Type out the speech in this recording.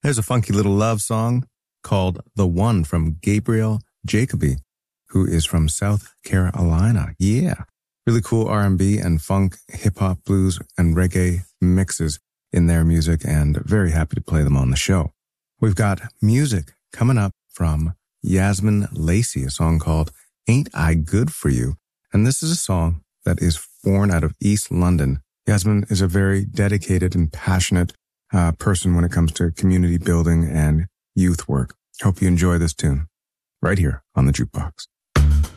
There's a funky little love song called The One from Gabriel Jacoby, who is from South Carolina. Yeah. Really cool R&B and funk, hip-hop, blues, and reggae mixes in their music, and very happy to play them on the show. We've got music coming up from Yasmin Lacey, a song called Ain't I Good For You? And this is a song that is born out of East London. Yasmin is a very dedicated and passionate person when it comes to community building and youth work. Hope you enjoy this tune right here on the Jukebox.